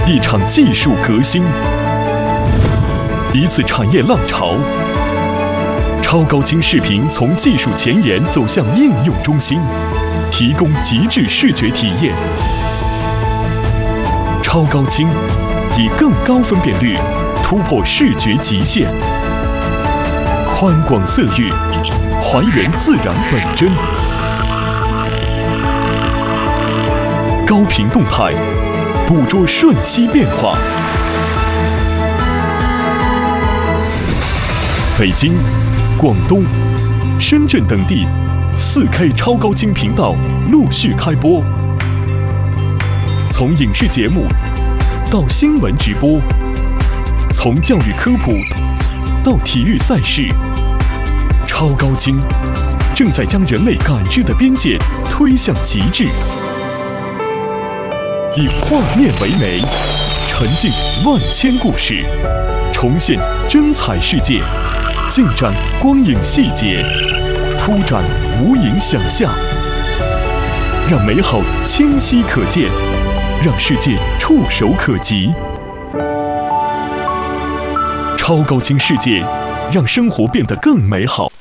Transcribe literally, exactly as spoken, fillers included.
一场技术革新，一次产业浪潮。超高清视频从技术前沿走向应用中心，提供极致视觉体验。超高清以更高分辨率突破视觉极限，宽广色域还原自然本真，高频动态捕捉瞬息变化。北京、广东、深圳等地 四K 超高清频道陆续开播，从影视节目到新闻直播，从教育科普到体育赛事，超高清正在将人类感知的边界推向极致。以画面为媒，沉浸万千故事，重现真彩世界，尽展光影细节，铺展无垠想象，让美好清晰可见，让世界触手可及。超高清世界，让生活变得更美好。